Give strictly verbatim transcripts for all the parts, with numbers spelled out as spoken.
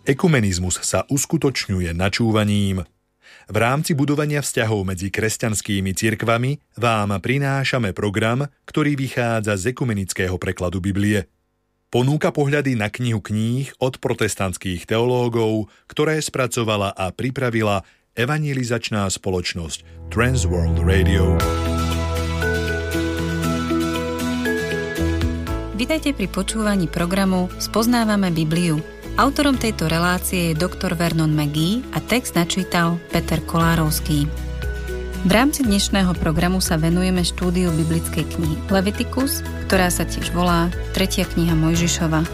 Ekumenizmus sa uskutočňuje načúvaním. V rámci budovania vzťahov medzi kresťanskými cirkvami vám prinášame program, ktorý vychádza z ekumenického prekladu Biblie. Ponúka pohľady na knihu kníh od protestantských teológov, ktoré spracovala a pripravila evangelizačná spoločnosť Transworld Radio. Vitajte pri počúvaní programu Spoznávame Bibliu. Autorom tejto relácie je doktor Vernon McGee a text načítal Peter Kolárovský. V rámci dnešného programu sa venujeme štúdiu biblickej knihy Leviticus, ktorá sa tiež volá Tretia kniha Mojžišova.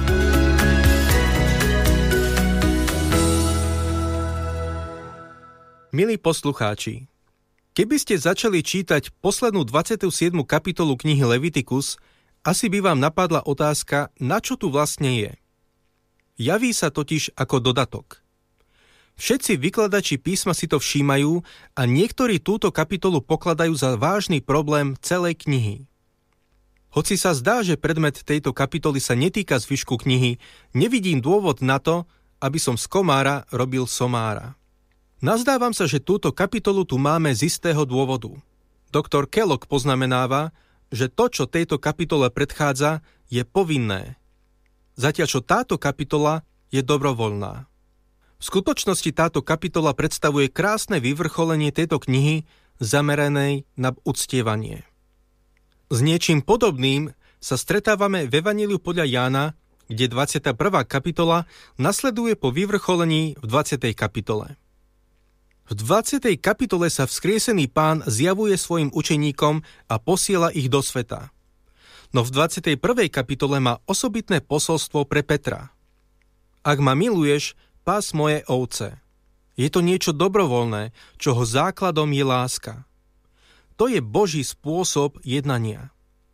Milí poslucháči, keby ste začali čítať poslednú dvadsiatu siedmu kapitolu knihy Leviticus, asi by vám napadla otázka, na čo tu vlastne je. Javí sa totiž ako dodatok. Všetci vykladači písma si to všímajú a niektorí túto kapitolu pokladajú za vážny problém celej knihy. Hoci sa zdá, že predmet tejto kapitoly sa netýka zvyšku knihy, nevidím dôvod na to, aby som z komára robil somára. Nazdávam sa, že túto kapitolu tu máme z istého dôvodu. Doktor Kellogg poznamenáva, že to, čo tejto kapitole predchádza, je povinné. Zatiaľ, čo táto kapitola je dobrovoľná. V skutočnosti táto kapitola predstavuje krásne vyvrcholenie tejto knihy zameranej na uctievanie. S niečím podobným sa stretávame v Evanjeliu podľa Jána, kde dvadsiata prvá kapitola nasleduje po vyvrcholení v dvadsiatej kapitole. V dvadsiatej kapitole sa vzkriesený Pán zjavuje svojim učeníkom a posiela ich do sveta. No v dvadsiatej prvej kapitole má osobitné posolstvo pre Petra. Ak ma miluješ, pás moje ovce. Je to niečo dobrovoľné, čoho základom je láska. To je Boží spôsob jednania.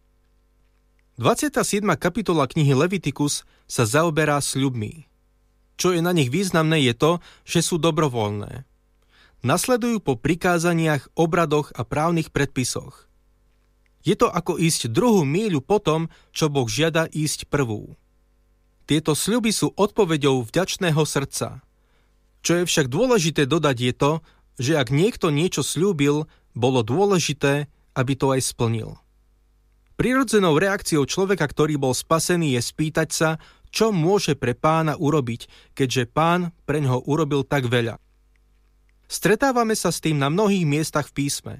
dvadsiata siedma kapitola knihy Leviticus sa zaoberá sľubmi. Čo je na nich významné je to, že sú dobrovoľné. Nasledujú po prikázaniach, obradoch a právnych predpisoch. Je to ako ísť druhú míľu po tom, čo Boh žiada ísť prvú. Tieto sľuby sú odpoveďou vďačného srdca. Čo je však dôležité dodať je to, že ak niekto niečo sľúbil, bolo dôležité, aby to aj splnil. Prirodzenou reakciou človeka, ktorý bol spasený, je spýtať sa, čo môže pre Pána urobiť, keďže Pán preňho urobil tak veľa. Stretávame sa s tým na mnohých miestach v písme.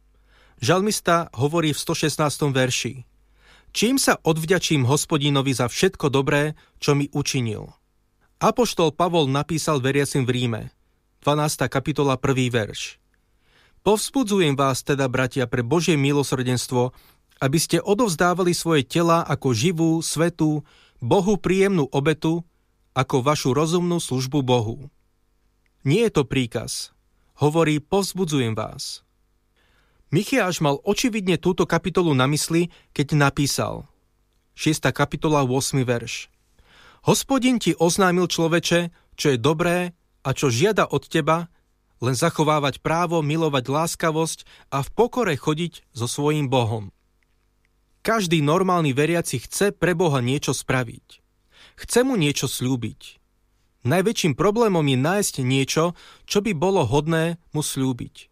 Žalmista hovorí v stošestnástom verši: Čím sa odvďačím Hospodinovi za všetko dobré, čo mi učinil? Apoštol Pavol napísal veriacim v Ríme, dvanásta kapitola, prvý verš. Povzbudzujem vás teda, bratia, pre Božie milosrdenstvo, aby ste odovzdávali svoje telá ako živú, svätú, Bohu príjemnú obetu, ako vašu rozumnú službu Bohu. Nie je to príkaz. Hovorí, povzbudzujem vás. Micheáš mal očividne túto kapitolu na mysli, keď napísal šiesta kapitola, ôsmy verš. Hospodin ti oznámil, človeče, čo je dobré a čo žiada od teba, len zachovávať právo, milovať láskavosť a v pokore chodiť so svojím Bohom. Každý normálny veriaci chce pre Boha niečo spraviť. Chce mu niečo sľúbiť. Najväčším problémom je nájsť niečo, čo by bolo hodné mu sľúbiť.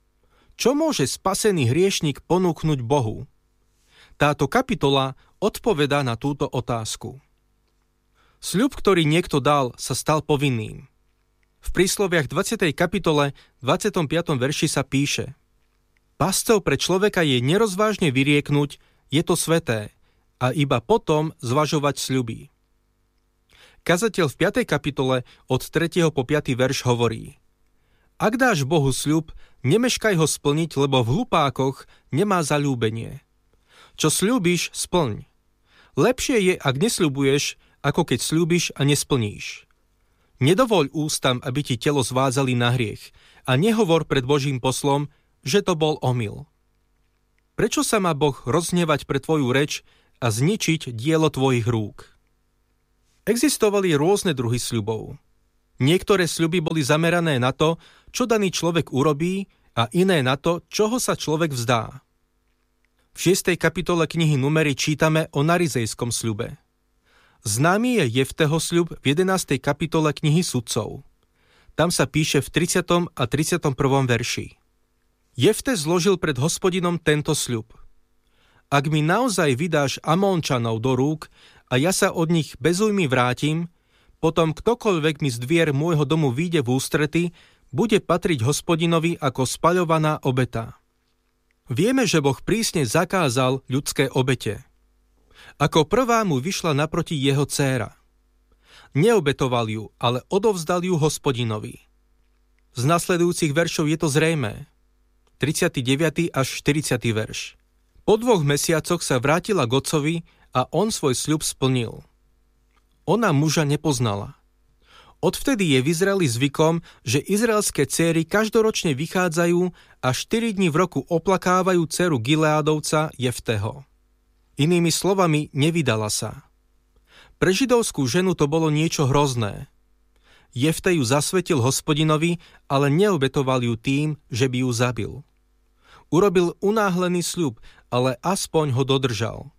Čo môže spasený hriešnik ponúknuť Bohu? Táto kapitola odpovedá na túto otázku. Sľub, ktorý niekto dal, sa stal povinným. V prísloviach dvadsiatej kapitole, dvadsiatom piatom verši sa píše: Pascou pre človeka je nerozvážne vyrieknuť, je to sveté, a iba potom zvažovať sľuby. Kazateľ v piatej kapitole od tretieho po piaty verš hovorí: Ak dáš Bohu sľub, nemeškaj ho splniť, lebo v hlupákoch nemá zaľúbenie. Čo sľúbiš, splň. Lepšie je, ak nesľubuješ, ako keď sľúbiš a nesplníš. Nedovoľ ústam, aby ti telo zvádzali na hriech, a nehovor pred Božím poslom, že to bol omyl. Prečo sa má Boh roznevať pre tvoju reč a zničiť dielo tvojich rúk? Existovali rôzne druhy sľubov. Niektoré sľuby boli zamerané na to, čo daný človek urobí, a iné na to, čoho sa človek vzdá. V šiestej kapitole knihy Númery čítame o narizejskom sľube. Známy je Jefteho sľub v jedenástej kapitole knihy Sudcov. Tam sa píše v tridsiatom a tridsiatom prvom verši. Jefte zložil pred Hospodinom tento sľub. Ak mi naozaj vydáš Amónčanov do rúk a ja sa od nich bez újmy vrátim, potom ktokoľvek mi z dvier môjho domu vyjde v ústrety, bude patriť Hospodinovi ako spaľovaná obeta. Vieme, že Boh prísne zakázal ľudské obete. Ako prvá mu vyšla naproti jeho dcéra. Neobetoval ju, ale odovzdal ju Hospodinovi. Z nasledujúcich veršov je to zrejmé. tridsiaty deviaty až štyridsiaty verš. Po dvoch mesiacoch sa vrátila k otcovi a on svoj sľub splnil. Ona muža nepoznala. Odvtedy je v Izraeli zvykom, že izraelské céry každoročne vychádzajú a štyri dni v roku oplakávajú dceru Gileádovca Jefteho. Inými slovami, nevydala sa. Pre židovskú ženu to bolo niečo hrozné. Jefte ju zasvetil Hospodinovi, ale neobetoval ju tým, že by ju zabil. Urobil unáhlený sľub, ale aspoň ho dodržal.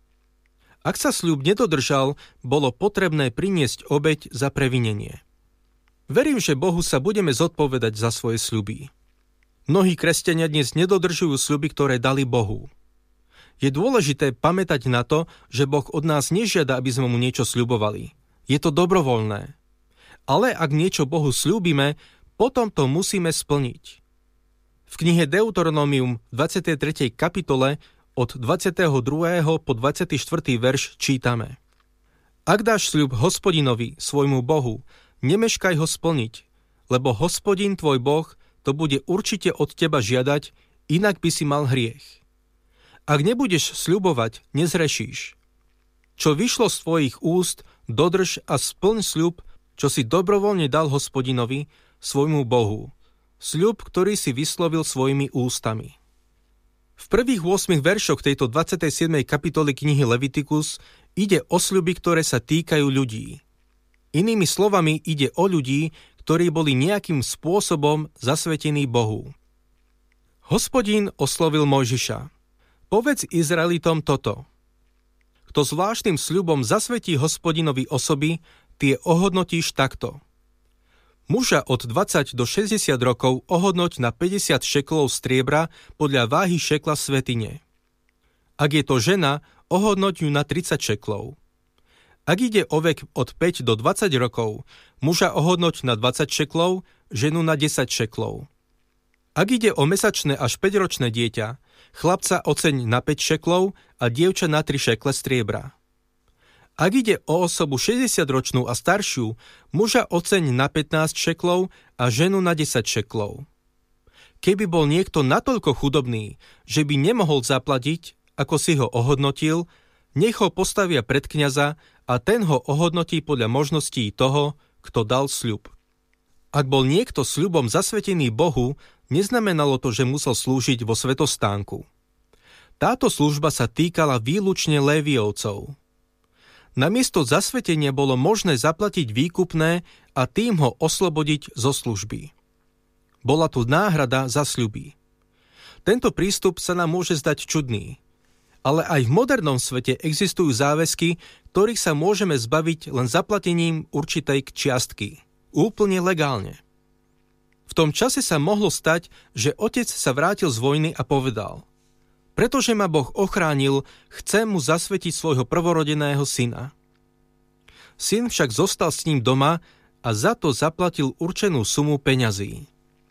Ak sa sľub nedodržal, bolo potrebné priniesť obeť za previnenie. Verím, že Bohu sa budeme zodpovedať za svoje sľuby. Mnohí kresťania dnes nedodržujú sľuby, ktoré dali Bohu. Je dôležité pamätať na to, že Boh od nás nežiada, aby sme mu niečo sľubovali. Je to dobrovoľné. Ale ak niečo Bohu sľúbime, potom to musíme splniť. V knihe Deuteronomium v dvadsiatej tretej kapitole od dvadsiateho druhého po dvadsiaty štvrtý verš čítame. Ak dáš sľub Hospodinovi, svojmu Bohu, nemeškaj ho splniť, lebo Hospodin tvoj Boh to bude určite od teba žiadať, inak by si mal hriech. Ak nebudeš sľubovať, nezrešíš. Čo vyšlo z tvojich úst, dodrž a splň sľub, čo si dobrovoľne dal Hospodinovi, svojmu Bohu. Sľub, ktorý si vyslovil svojimi ústami. V prvých ôsmich veršoch tejto dvadsiatej siedmej kapitoly knihy Levitikus ide o sľuby, ktoré sa týkajú ľudí. Inými slovami ide o ľudí, ktorí boli nejakým spôsobom zasvetení Bohu. Hospodin oslovil Mojžiša. Povedz Izraelitom toto. Kto zvláštnym sľubom zasvetí Hospodinovi osoby, tie ohodnotíš takto. Muža od dvadsať do šesťdesiat rokov ohodnoť na päťdesiat šeklov striebra podľa váhy šekla svätyne. Ak je to žena, ohodnoť ju na tridsať šeklov. Ak ide o vek od päť do dvadsať rokov, muža ohodnoť na dvadsať šeklov, ženu na desať šeklov. Ak ide o mesačné až päťročné dieťa, chlapca oceň na päť šeklov a dievča na tri šekle striebra. Ak ide o osobu šesťdesiatročnú a staršiu, muža oceň na pätnásť šeklov a ženu na desať šeklov. Keby bol niekto natoľko chudobný, že by nemohol zaplatiť, ako si ho ohodnotil, nech ho postavia pred kňaza a ten ho ohodnotí podľa možností toho, kto dal sľub. Ak bol niekto sľubom zasvetený Bohu, neznamenalo to, že musel slúžiť vo svätostánku. Táto služba sa týkala výlučne Léviovcov. Namiesto zasvetenia bolo možné zaplatiť výkupné a tým ho oslobodiť zo služby. Bola tu náhrada za sľuby. Tento prístup sa nám môže zdať čudný, ale aj v modernom svete existujú záväzky, ktorých sa môžeme zbaviť len zaplatením určitej čiastky. Úplne legálne. V tom čase sa mohlo stať, že otec sa vrátil z vojny a povedal: Pretože ma Boh ochránil, chcem mu zasvetiť svojho prvorodeného syna. Syn však zostal s ním doma a za to zaplatil určenú sumu peňazí.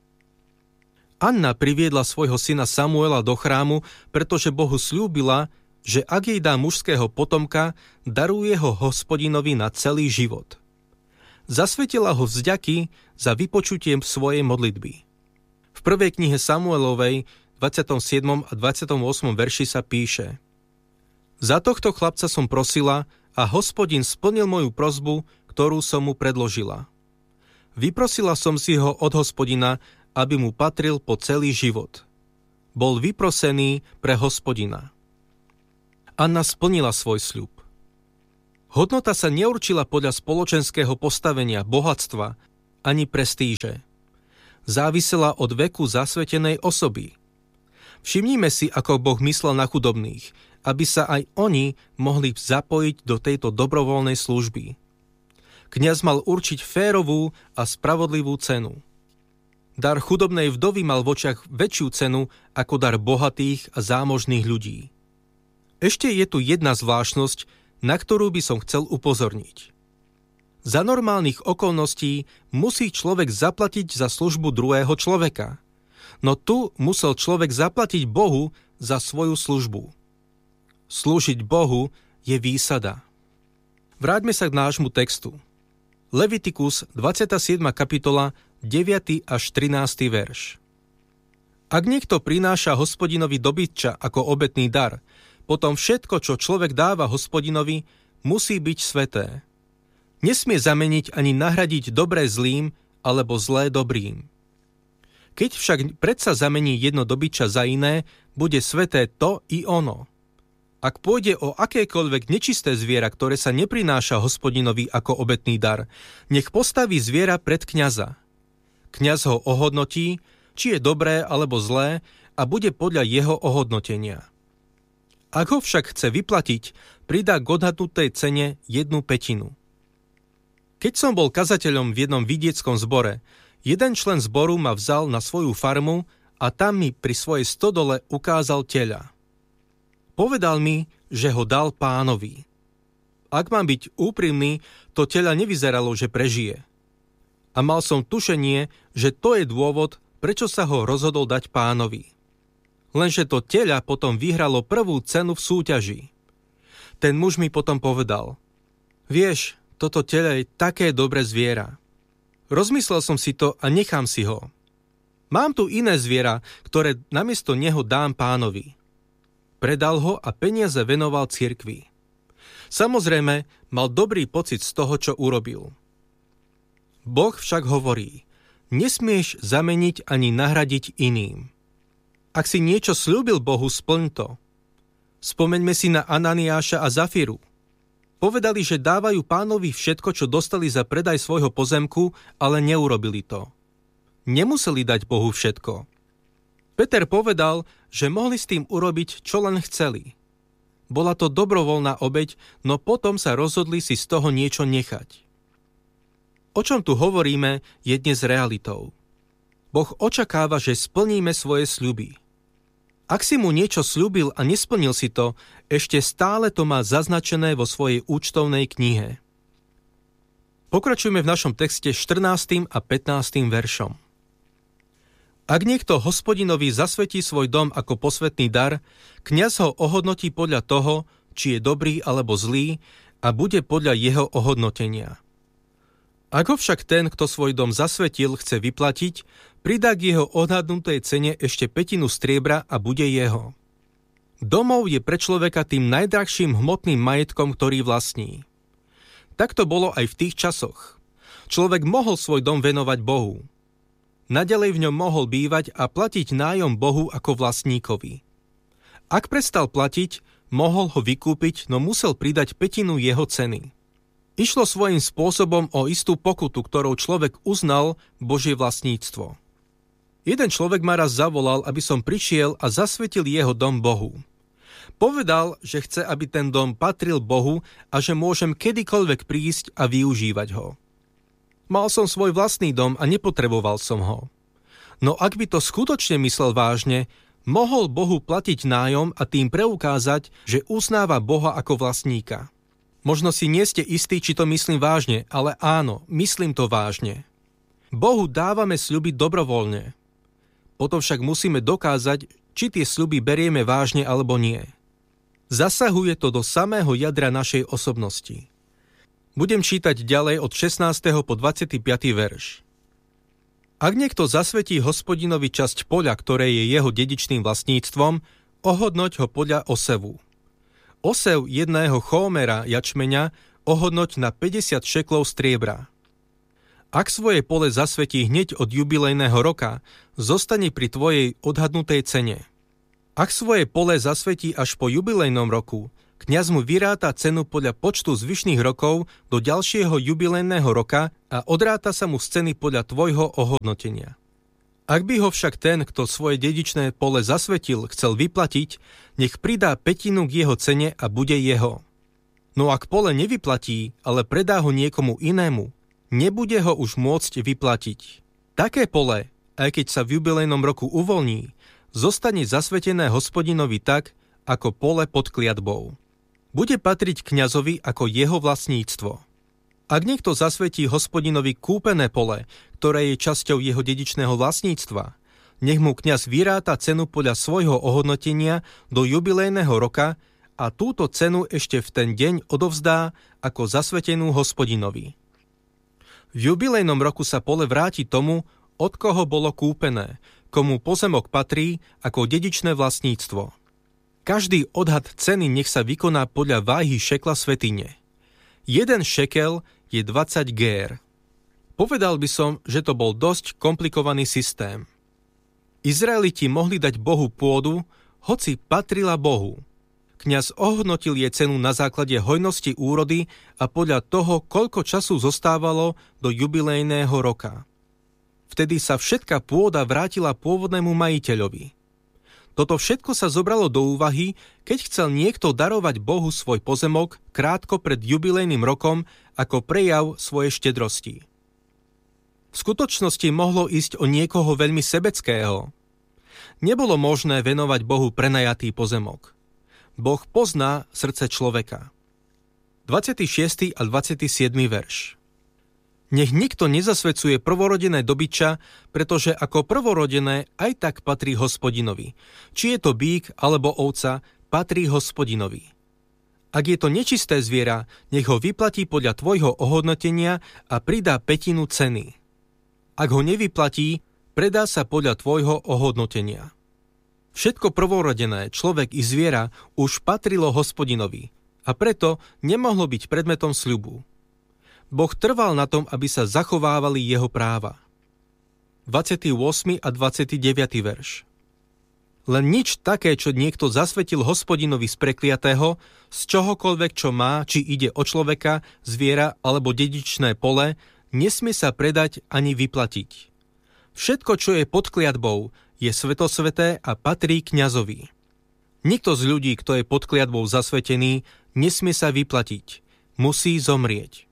Anna priviedla svojho syna Samuela do chrámu, pretože Bohu sľúbila, že ak jej dá mužského potomka, daruje ho Hospodinovi na celý život. Zasvetila ho vzďaky za vypočutiem svojej modlitby. V prvej knihe Samuelovej dvadsiatom siedmom a dvadsiatom ôsmom verši sa píše: Za tohto chlapca som prosila a Hospodin splnil moju prosbu, ktorú som mu predložila. Vyprosila som si ho od Hospodina, aby mu patril po celý život. Bol vyprosený pre Hospodina. Anna splnila svoj sľub. Hodnota sa neurčila podľa spoločenského postavenia, bohatstva ani prestíže. Závisela od veku zasvetenej osoby. Všimnime si, ako Boh myslel na chudobných aby sa aj oni mohli zapojiť do tejto dobrovoľnej služby. Kňaz mal určiť férovú a spravodlivú cenu. Dar chudobnej vdovy mal v očiach väčšiu cenu ako dar bohatých a zámožných ľudí. Ešte je tu jedna zvláštnosť, na ktorú by som chcel upozorniť. Za normálnych okolností musí človek zaplatiť za službu druhého človeka. No tu musel človek zaplatiť Bohu za svoju službu. Slúžiť Bohu je výsada. Vráťme sa k nášmu textu. Levitikus, dvadsiata siedma kapitola, deviaty až trinásty verš. Ak niekto prináša Hospodinovi dobytča ako obetný dar, potom všetko, čo človek dáva Hospodinovi, musí byť sveté. Nesmie zameniť ani nahradiť dobré zlým, alebo zlé dobrým. Keď však predsa zamení jedno dobytča za iné, bude sveté to i ono. Ak pôjde o akékoľvek nečisté zviera, ktoré sa neprináša Hospodinovi ako obetný dar, nech postaví zviera pred kňaza. Kňaz ho ohodnotí, či je dobré alebo zlé, a bude podľa jeho ohodnotenia. Ak ho však chce vyplatiť, pridá k odhadnutej cene jednu pätinu. Keď som bol kazateľom v jednom vidieckom zbore, jeden člen zboru ma vzal na svoju farmu a tam mi pri svojej stodole ukázal teľa. Povedal mi, že ho dal Pánovi. Ak mám byť úprimný, to teľa nevyzeralo, že prežije. A mal som tušenie, že to je dôvod, prečo sa ho rozhodol dať Pánovi. Lenže to teľa potom vyhralo prvú cenu v súťaži. Ten muž mi potom povedal: Vieš, toto teľa je také dobré zviera. Rozmyslel som si to a nechám si ho. Mám tu iné zviera, ktoré namiesto neho dám Pánovi. Predal ho a peniaze venoval cirkvi. Samozrejme, mal dobrý pocit z toho, čo urobil. Boh však hovorí: nesmieš zameniť ani nahradiť iným. Ak si niečo sľúbil Bohu, splň to. Spomeňme si na Ananiáša a Zafiru. Povedali, že dávajú Pánovi všetko, čo dostali za predaj svojho pozemku, ale neurobili to. Nemuseli dať Bohu všetko. Peter povedal, že mohli s tým urobiť, čo len chceli. Bola to dobrovoľná obeť, no potom sa rozhodli si z toho niečo nechať. O čom tu hovoríme, je dnes realitou. Boh očakáva, že splníme svoje sľuby. Ak si mu niečo sľúbil a nesplnil si to, ešte stále to má zaznačené vo svojej účtovnej knihe. Pokračujeme v našom texte štrnástym a pätnástym veršom. Ak niekto Hospodinovi zasvetí svoj dom ako posvätný dar, kňaz ho ohodnotí podľa toho, či je dobrý alebo zlý, a bude podľa jeho ohodnotenia. Ak ho však ten, kto svoj dom zasvetil, chce vyplatiť, pridá k jeho odhadnutej cene ešte pätinu striebra a bude jeho. Domov je pre človeka tým najdrahším hmotným majetkom, ktorý vlastní. Tak to bolo aj v tých časoch. Človek mohol svoj dom venovať Bohu. Naďalej v ňom mohol bývať a platiť nájom Bohu ako vlastníkovi. Ak prestal platiť, mohol ho vykúpiť, no musel pridať pätinu jeho ceny. Išlo svojím spôsobom o istú pokutu, ktorou človek uznal Božie vlastníctvo. Jeden človek ma raz zavolal, aby som prišiel a zasvetil jeho dom Bohu. Povedal, že chce, aby ten dom patril Bohu a že môžem kedykoľvek prísť a využívať ho. Mal som svoj vlastný dom a nepotreboval som ho. No ak by to skutočne myslel vážne, mohol Bohu platiť nájom a tým preukázať, že uznáva Boha ako vlastníka. Možno si nie ste istí, či to myslím vážne, ale áno, myslím to vážne. Bohu dávame sľuby dobrovoľne. Potom však musíme dokázať, či tie sľuby berieme vážne alebo nie. Zasahuje to do samého jadra našej osobnosti. Budem čítať ďalej od šestnásteho po dvadsiaty piaty verš. Ak niekto zasvetí Hospodinovi časť poľa, ktoré je jeho dedičným vlastníctvom, ohodnoť ho podľa osevu. Osev jedného chómera jačmeňa ohodnoť na päťdesiat šeklov striebra. Ak svoje pole zasvetí hneď od jubilejného roka, zostane pri tvojej odhadnutej cene. Ak svoje pole zasvetí až po jubilejnom roku, kňaz mu vyráta cenu podľa počtu zvyšných rokov do ďalšieho jubilejného roka a odráta sa mu z ceny podľa tvojho ohodnotenia. Ak by ho však ten, kto svoje dedičné pole zasvetil, chcel vyplatiť, nech pridá pätinu k jeho cene a bude jeho. No ak pole nevyplatí, ale predá ho niekomu inému, nebude ho už môcť vyplatiť. Také pole, aj keď sa v jubilejnom roku uvoľní, zostane zasvetené Hospodinovi tak, ako pole pod kliatbou. Bude patriť kňazovi ako jeho vlastníctvo. Ak niekto zasvetí Hospodinovi kúpené pole, ktoré je časťou jeho dedičného vlastníctva, nech mu kňaz vyráta cenu podľa svojho ohodnotenia do jubilejného roka a túto cenu ešte v ten deň odovzdá ako zasvetenú Hospodinovi. V jubilejnom roku sa pole vráti tomu, od koho bolo kúpené, komu pozemok patrí ako dedičné vlastníctvo. Každý odhad ceny nech sa vykoná podľa váhy šekla svätyne. Jeden šekel je dvadsať gér. Povedal by som, že to bol dosť komplikovaný systém. Izraeliti mohli dať Bohu pôdu, hoci patrila Bohu. Kňaz ohodnotil jej cenu na základe hojnosti úrody a podľa toho, koľko času zostávalo do jubilejného roka. Vtedy sa všetká pôda vrátila pôvodnému majiteľovi. Toto všetko sa zobralo do úvahy, keď chcel niekto darovať Bohu svoj pozemok krátko pred jubilejným rokom ako prejav svojej štedrosti. V skutočnosti mohlo ísť o niekoho veľmi sebeckého. Nebolo možné venovať Bohu prenajatý pozemok. Boh pozná srdce človeka. dvadsiaty šiesty a dvadsiaty siedmy verš. Nech nikto nezasvecuje prvorodené dobyča, pretože ako prvorodené aj tak patrí Hospodinovi. Či je to bík alebo ovca, patrí Hospodinovi. Ak je to nečisté zviera, nech ho vyplatí podľa tvojho ohodnotenia a pridá pätinu ceny. Ak ho nevyplatí, predá sa podľa tvojho ohodnotenia. Všetko prvorodené, človek i zviera, už patrilo Hospodinovi a preto nemohlo byť predmetom sľubu. Boh trval na tom, aby sa zachovávali jeho práva. dvadsiaty ôsmy a dvadsiaty deviaty verš. Len nič také, čo niekto zasvetil Hospodinovi z prekliatého, z čohokoľvek, čo má, či ide o človeka, zviera alebo dedičné pole, nesmie sa predať ani vyplatiť. Všetko, čo je pod kliatbou, je svetosveté a patrí kňazovi. Nikto z ľudí, kto je pod kliatbou zasvetený, nesmie sa vyplatiť. Musí zomrieť.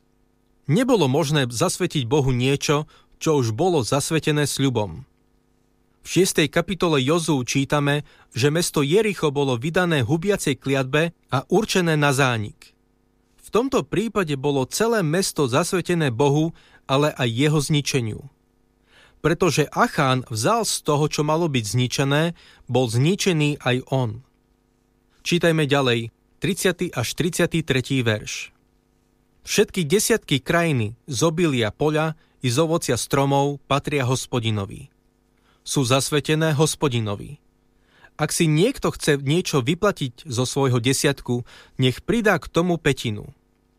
Nebolo možné zasvetiť Bohu niečo, čo už bolo zasvetené sľubom. V šiestej kapitole Jozú čítame, že mesto Jericho bolo vydané hubiacej kliatbe a určené na zánik. V tomto prípade bolo celé mesto zasvetené Bohu, ale aj jeho zničeniu. Pretože Achán vzal z toho, čo malo byť zničené, bol zničený aj on. Čítajme ďalej, tridsiaty až tridsiaty tretí verš. Všetky desiatky krajiny z obilia poľa i z ovocia stromov patria Hospodinovi. Sú zasvetené Hospodinovi. Ak si niekto chce niečo vyplatiť zo svojho desiatku, nech pridá k tomu pätinu.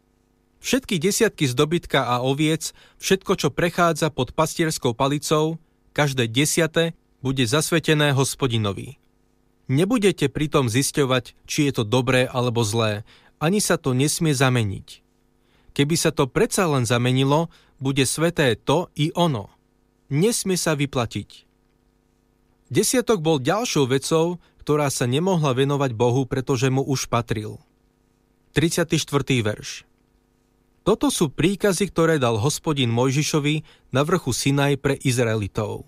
Všetky desiatky z dobytka a oviec, všetko, čo prechádza pod pastierskou palicou, každé desiate bude zasvetené Hospodinovi. Nebudete pritom zisťovať, či je to dobré alebo zlé, ani sa to nesmie zameniť. Keby sa to predsa len zamenilo, bude sveté to i ono. Nesmie sa vyplatiť. Desiatok bol ďalšou vecou, ktorá sa nemohla venovať Bohu, pretože mu už patril. tridsiaty štvrtý verš. Toto sú príkazy, ktoré dal Hospodin Mojžišovi na vrchu Sinaj pre Izraelitov.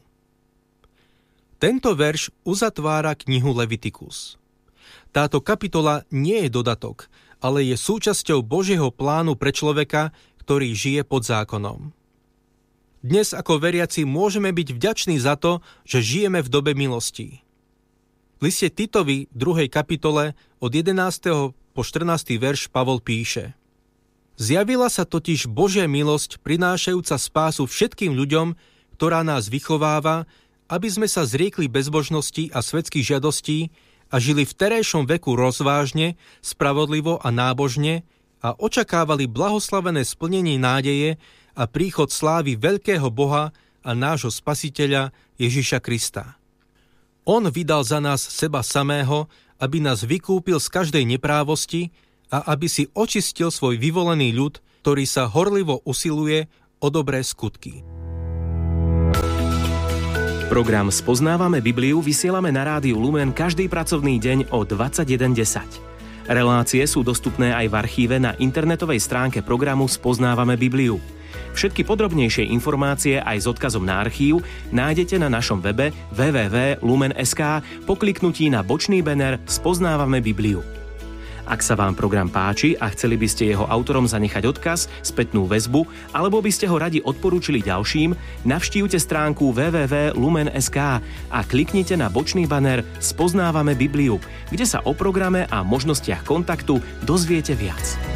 Tento verš uzatvára knihu Levitikus. Táto kapitola nie je dodatok, ale je súčasťou Božieho plánu pre človeka, ktorý žije pod zákonom. Dnes ako veriaci môžeme byť vďační za to, že žijeme v dobe milosti. V liste Titovi, druhej kapitole, od jedenásteho po štrnásty verš Pavol píše: Zjavila sa totiž Božia milosť, prinášajúca spásu všetkým ľuďom, ktorá nás vychováva, aby sme sa zriekli bezbožnosti a svetských žiadostí a žili v terajšom veku rozvážne, spravodlivo a nábožne a očakávali blahoslavené splnenie nádeje a príchod slávy veľkého Boha a nášho Spasiteľa Ježiša Krista. On vydal za nás seba samého, aby nás vykúpil z každej neprávosti a aby si očistil svoj vyvolený ľud, ktorý sa horlivo usiluje o dobré skutky. Program Spoznávame Bibliu vysielame na rádiu Lumen každý pracovný deň o dvadsaťjeden desať. Relácie sú dostupné aj v archíve na internetovej stránke programu Spoznávame Bibliu. Všetky podrobnejšie informácie aj s odkazom na archív nájdete na našom webe w w w bodka lumen bodka es ká po kliknutí na bočný banner Spoznávame Bibliu. Ak sa vám program páči a chceli by ste jeho autorom zanechať odkaz, spätnú väzbu, alebo by ste ho radi odporúčili ďalším, navštívte stránku w w w bodka lumen bodka es ká a kliknite na bočný banner Spoznávame Bibliu, kde sa o programe a možnostiach kontaktu dozviete viac.